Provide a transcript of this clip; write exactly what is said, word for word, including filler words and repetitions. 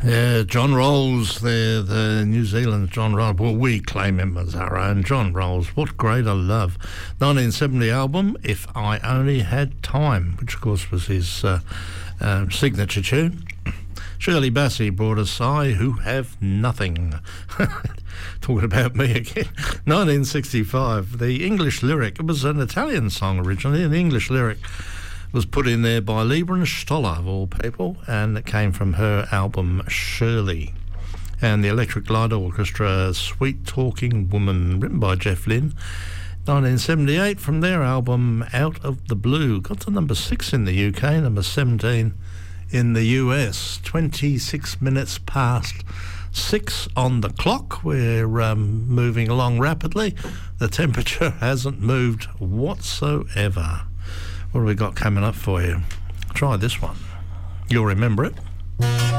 Yeah, John Rolls there, the New Zealand John Rolls. Well, we claim him as our own. John Rolls, what greater love. nineteen seventy album, If I Only Had Time, which of course was his uh, uh, signature tune. Shirley Bassey brought us I Who Have Nothing. Talking about me again. nineteen sixty-five, the English lyric, it was an Italian song originally, and the English lyric was put in there by Lieber Stoller, of all people, and it came from her album Shirley. And the Electric Light Orchestra, Sweet Talking Woman, written by Jeff Lynne. nineteen seventy-eight, from their album Out of the Blue, got to number six in the U K, number seventeen in the U S. twenty-six minutes past six on the clock. We're um, moving along rapidly. The temperature hasn't moved whatsoever. What have we got coming up for you? Try this one. You'll remember it.